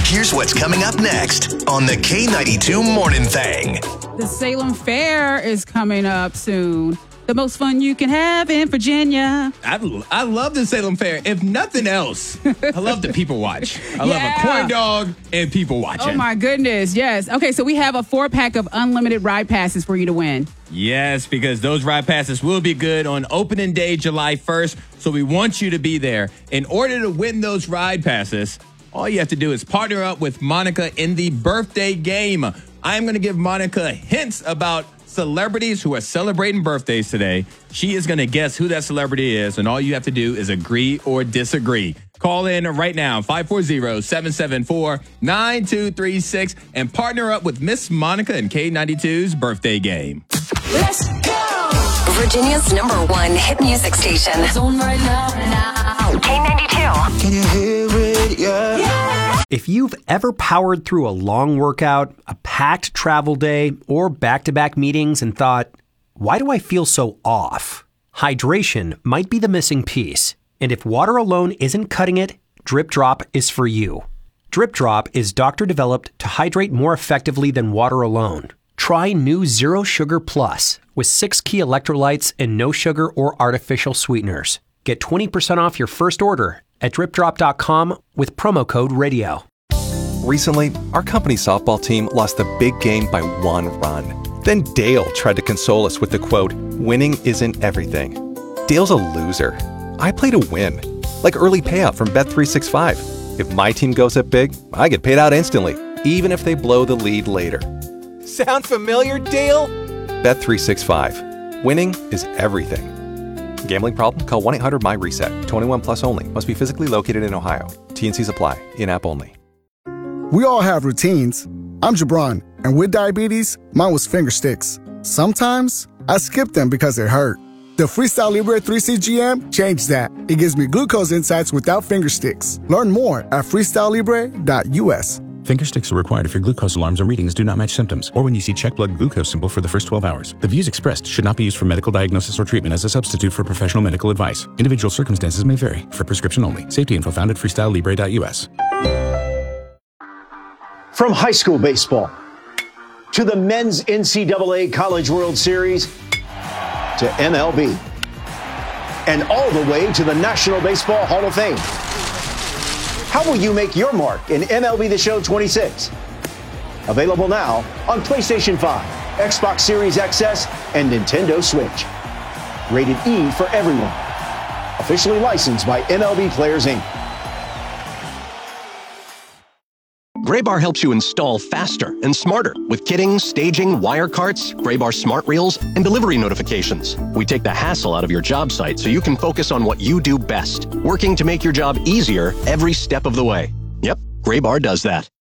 Here's what's coming up next on the K92 Morning Thing. The Salem Fair is coming up soon. The most fun you can have in Virginia. I love the Salem Fair. If nothing else, I love the people watch. I love a corn dog and people watching. Oh, my goodness. Yes. Okay, so we have a 4-pack of unlimited ride passes for you to win. Yes, because those ride passes will be good on opening day, July 1st. So we want you to be there. In order to win those ride passes, all you have to do is partner up with Monica in the birthday game. I'm going to give Monica hints about celebrities who are celebrating birthdays today. She is going to guess who that celebrity is, and all you have to do is agree or disagree. Call in right now, 540-774-9236, and partner up with Miss Monica in K92's birthday game. Let's go! Virginia's #1 hit music station. It's on right now. K92. Can you hear it? Yeah. If you've ever powered through a long workout, a packed travel day, or back-to-back meetings and thought, why do I feel so off? Hydration might be the missing piece. And if water alone isn't cutting it, Drip Drop is for you. Drip Drop is doctor-developed to hydrate more effectively than water alone. Try new Zero Sugar Plus with 6 key electrolytes and no sugar or artificial sweeteners. Get 20% off your first order at dripdrop.com with promo code radio. Recently, our company softball team lost the big game by 1 run. Then Dale tried to console us with the quote, "Winning isn't everything." Dale's a loser. I play to win, like early payout from Bet365. If my team goes up big, I get paid out instantly, even if they blow the lead later. Sound familiar, Dale? Bet365. Winning is everything. Gambling problem? Call 1-800-MY-RESET. 21 plus only. Must be physically located in Ohio. T&Cs apply. In-app only. We all have routines. I'm Jabron, and with diabetes, mine was finger sticks. Sometimes I skip them because it hurt. The Freestyle Libre 3CGM changed that. It gives me glucose insights without finger sticks. Learn more at freestylelibre.us. Finger sticks are required if your glucose alarms or readings do not match symptoms, or when you see check blood glucose symbol for the first 12 hours. The views expressed should not be used for medical diagnosis or treatment as a substitute for professional medical advice. Individual circumstances may vary. For prescription only. Safety info found at freestylelibre.us. From high school baseball to the men's NCAA College World Series to MLB and all the way to the National Baseball Hall of Fame. How will you make your mark in MLB The Show 26? Available now on PlayStation 5, Xbox Series XS, and Nintendo Switch. Rated E for everyone. Officially licensed by MLB Players Inc. Graybar helps you install faster and smarter with kitting, staging, wire carts, Graybar smart reels, and delivery notifications. We take the hassle out of your job site so you can focus on what you do best, working to make your job easier every step of the way. Yep, Graybar does that.